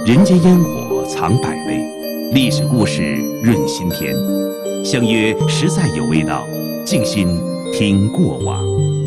人间烟火藏百味，历史故事润心田。相约实在有味道，静心听过往。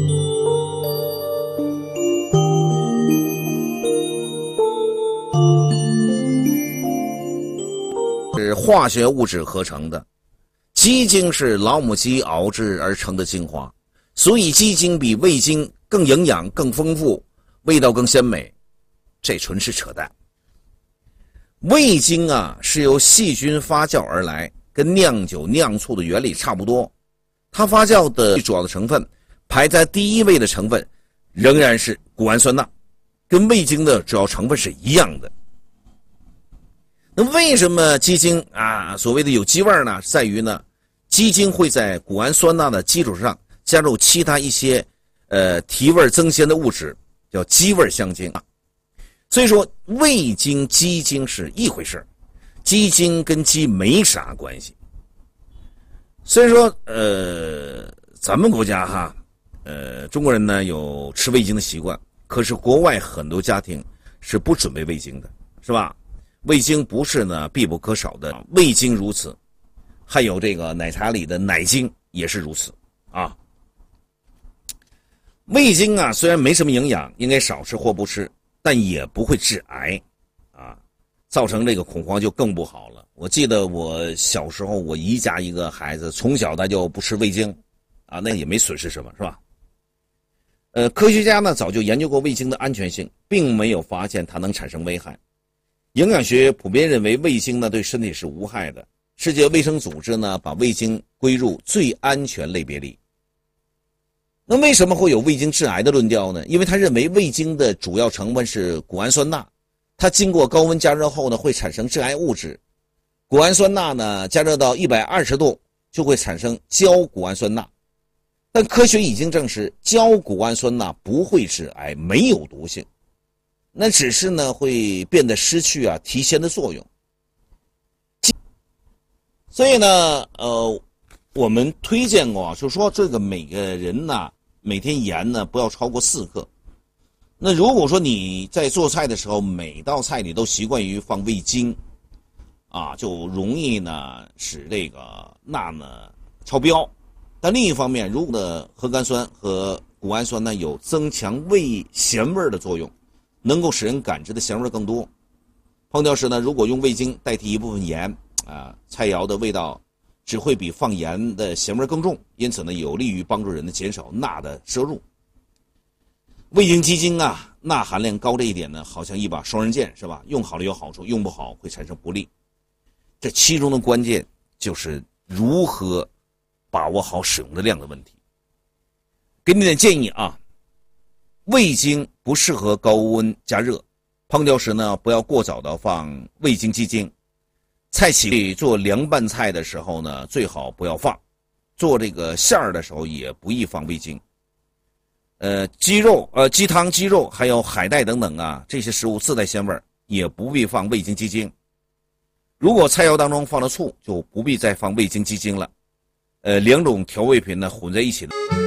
是化学物质合成的，鸡精是老母鸡熬制而成的精华，所以鸡精比味精更营养、更丰富，味道更鲜美。这纯是扯淡。味精是由细菌发酵而来，跟酿酒酿醋的原理差不多。它发酵的最主要的成分排在第一位的成分仍然是谷氨酸钠，跟味精的主要成分是一样的。那为什么鸡精所谓的有鸡味呢？在于呢，鸡精会在谷氨酸钠的基础上加入其他一些提味增鲜的物质，叫鸡味香精。所以说味精鸡精是一回事，鸡精跟鸡没啥关系。虽然说咱们国家中国人呢有吃味精的习惯，可是国外很多家庭是不准备味精的，是吧？味精不是呢必不可少的，味精如此，还有这个奶茶里的奶精也是如此啊。味精虽然没什么营养，应该少吃或不吃，但也不会致癌造成这个恐慌就更不好了。我记得我小时候，我姨家一个孩子从小他就不吃味精那也没损失什么，是吧？科学家呢早就研究过味精的安全性，并没有发现它能产生危害。营养学普遍认为味精呢对身体是无害的。世界卫生组织呢把味精归入最安全类别里。那为什么会有味精致癌的论调呢？因为他认为味精的主要成分是谷氨酸钠，它经过高温加热后呢会产生致癌物质。谷氨酸钠呢加热到120度就会产生焦谷氨酸钠，但科学已经证实焦谷氨酸钠不会致癌，没有毒性，那只是呢会变得失去提鲜的作用。所以呢我们推荐过就说这个每个人呢每天盐呢不要超过4克。那如果说你在做菜的时候每道菜里都习惯于放味精就容易呢使这个钠呢超标。但另一方面，如果核苷酸和谷氨酸呢有增强味咸味的作用，能够使人感知的咸味更多。烹调时呢，如果用味精代替一部分盐菜肴的味道只会比放盐的咸味更重，因此呢有利于帮助人的减少钠的摄入。味精鸡精钠含量高这一点呢好像一把双刃剑，是吧？用好了有好处，用不好会产生不利。这其中的关键就是如何把握好使用的量的问题。给你点建议味精不适合高温加热，烹调时呢不要过早的放味精鸡精。菜企做凉拌菜的时候呢最好不要放，做这个馅儿的时候也不宜放味精。鸡肉鸡汤、鸡肉还有海带等等这些食物自带鲜味，也不必放味精鸡精。如果菜肴当中放了醋，就不必再放味精鸡精了。两种调味品呢混在一起的